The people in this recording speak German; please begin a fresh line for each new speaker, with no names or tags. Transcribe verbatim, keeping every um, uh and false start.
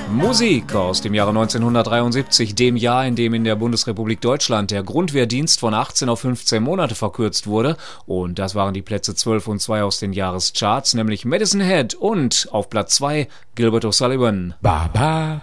Musik aus dem Jahre neunzehnhundertdreiundsiebzig, dem Jahr, in dem in der Bundesrepublik Deutschland der Grundwehrdienst von achtzehn auf fünfzehn Monate verkürzt wurde. Und das waren die Plätze zwölf und zwei aus den Jahrescharts, nämlich Medicine Head und auf Platz zwei Gilbert O'Sullivan.
Baba.